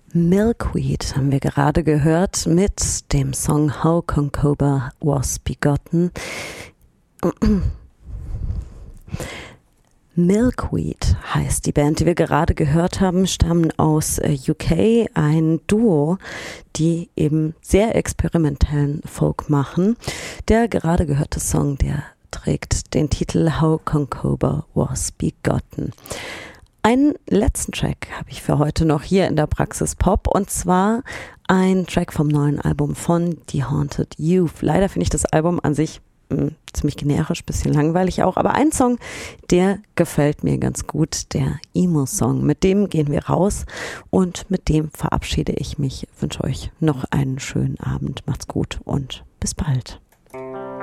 Milkweed haben wir gerade gehört mit dem Song How Concobar Was Begotten. Milkweed heißt die Band, die wir gerade gehört haben, stammen aus UK, ein Duo, die eben sehr experimentellen Folk machen. Der gerade gehörte Song, der trägt den Titel How Concobar Was Begotten. Einen letzten Track habe ich für heute noch hier in der Praxis Pop, und zwar ein Track vom neuen Album von The Haunted Youth. Leider finde ich das Album an sich ziemlich generisch, bisschen langweilig auch, aber ein Song, der gefällt mir ganz gut, der Emo-Song. Mit dem gehen wir raus und mit dem verabschiede ich mich. Ich wünsche euch noch einen schönen Abend. Macht's gut und bis bald.